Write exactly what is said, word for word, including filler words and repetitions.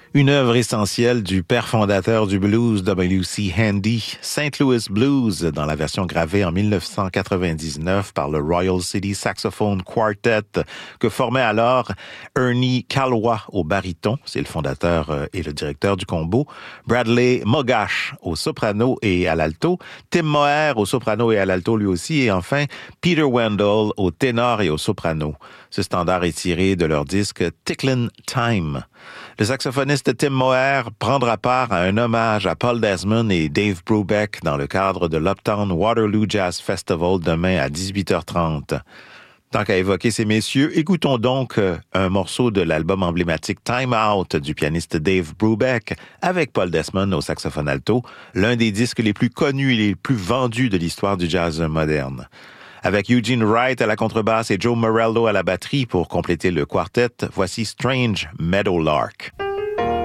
Une œuvre essentielle du père fondateur du blues W C Handy, Saint Louis Blues, dans la version gravée en dix-neuf cent quatre-vingt-dix-neuf par le Royal City Saxophone Quartet, que formait alors Ernie Calwa au baryton, c'est le fondateur et le directeur du combo, Bradley Mogash au soprano et à l'alto, Tim Moher au soprano et à l'alto lui aussi, et enfin Peter Wendell au ténor et au soprano. Ce standard est tiré de leur disque Ticklin' Time. Le saxophoniste Tim Moher prendra part à un hommage à Paul Desmond et Dave Brubeck dans le cadre de l'Uptown Waterloo Jazz Festival demain à dix-huit heures trente. Tant qu'à évoquer ces messieurs, écoutons donc un morceau de l'album emblématique Time Out du pianiste Dave Brubeck avec Paul Desmond au saxophone alto, l'un des disques les plus connus et les plus vendus de l'histoire du jazz moderne. Avec Eugene Wright à la contrebasse et Joe Morello à la batterie pour compléter le quartet, voici Strange Meadowlark.